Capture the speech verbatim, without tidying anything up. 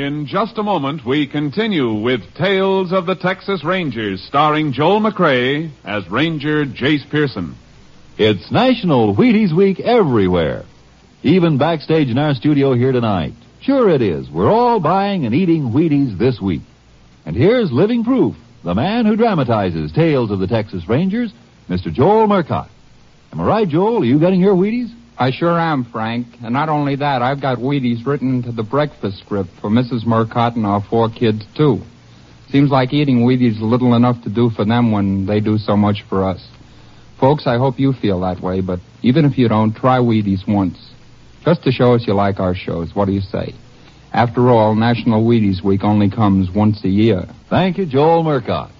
In just a moment, we continue with Tales of the Texas Rangers, starring Joel McCrea as Ranger Jace Pearson. It's National Wheaties Week everywhere. Even backstage in our studio here tonight. Sure it is. We're all buying and eating Wheaties this week. And here's living proof, the man who dramatizes Tales of the Texas Rangers, Mister Joel Murcott. Am I right, Joel? Are you getting your Wheaties? I sure am, Frank. And not only that, I've got Wheaties written into the breakfast script for Missus Murcott and our four kids, too. Seems like eating Wheaties is little enough to do for them when they do so much for us. Folks, I hope you feel that way, but even if you don't, try Wheaties once. Just to show us you like our shows. What do you say? After all, National Wheaties Week only comes once a year. Thank you, Joel Murcott.